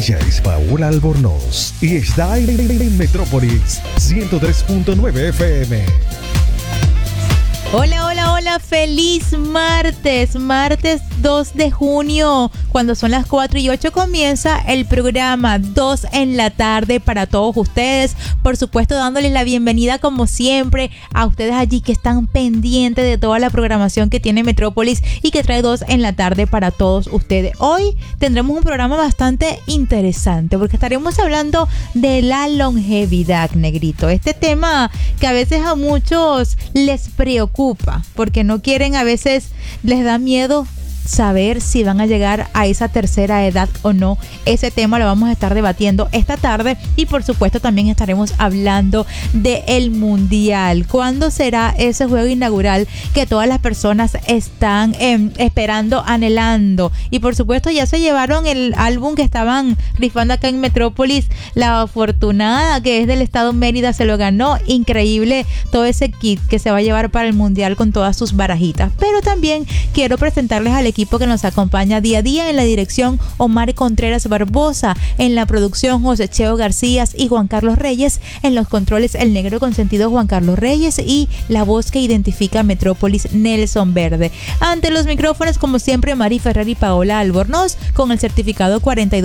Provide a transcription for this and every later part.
Ella es Paola Albornoz y está en Metrópolis 103.9 FM. Hola, hola, hola, feliz martes 2 de junio, cuando son las 4:08 comienza el programa 2 en la tarde para todos ustedes, por supuesto dándoles la bienvenida como siempre a ustedes allí que están pendientes de toda la programación que tiene Metrópolis y que trae 2 en la tarde para todos ustedes. Hoy tendremos un programa bastante interesante porque estaremos hablando de la longevidad, negrito, este tema que a veces a muchos les preocupa porque no quieren, a veces les da miedo saber si van a llegar a esa tercera edad o no. Ese tema lo vamos a estar debatiendo esta tarde y por supuesto también estaremos hablando del Mundial. ¿Cuándo será ese juego inaugural que todas las personas están esperando, anhelando? Y por supuesto ya se llevaron el álbum que estaban rifando acá en Metrópolis. La afortunada que es del estado Mérida se lo ganó. Increíble todo ese kit que se va a llevar para el Mundial con todas sus barajitas. Pero también quiero presentarles al equipo que nos acompaña día a día. En la dirección, Omar Contreras Barbosa; en la producción, José Cheo García y Juan Carlos Reyes; en los controles, el negro consentido Juan Carlos Reyes; y la voz que identifica Metrópolis, Nelson Verde. Ante los micrófonos, como siempre, Mari Ferrer y Paola Albornoz con el certificado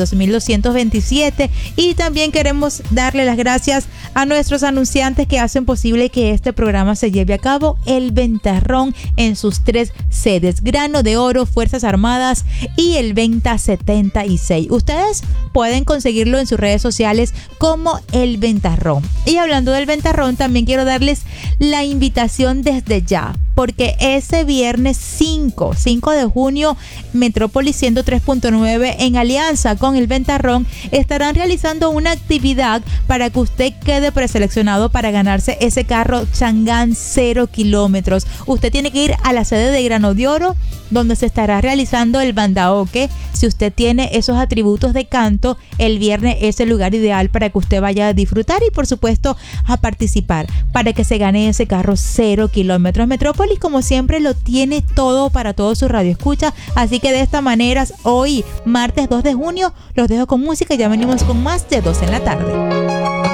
42.227. Y también queremos darle las gracias a nuestros anunciantes que hacen posible que este programa se lleve a cabo: el Ventarrón en sus 3 sedes, Grano de Oro, Fuerzas Armadas y el Venta 76. Ustedes pueden conseguirlo en sus redes sociales como el Ventarrón. Y hablando del Ventarrón, también quiero darles la invitación desde ya, porque ese viernes 5 de junio, Metrópolis 103.9 en alianza con el Ventarrón estarán realizando una actividad para que usted quede preseleccionado para ganarse ese carro Changán 0 kilómetros. Usted tiene que ir a la sede de Grano de Oro, donde se estará realizando el bandaoque. Si usted tiene esos atributos de canto, el viernes es el lugar ideal para que usted vaya a disfrutar y por supuesto a participar para que se gane ese carro 0 kilómetros. Metrópolis, como siempre, lo tiene todo para todos sus radioescuchas, así que de esta manera, hoy martes 2 de junio los dejo con música y ya venimos con más de 2 en la tarde.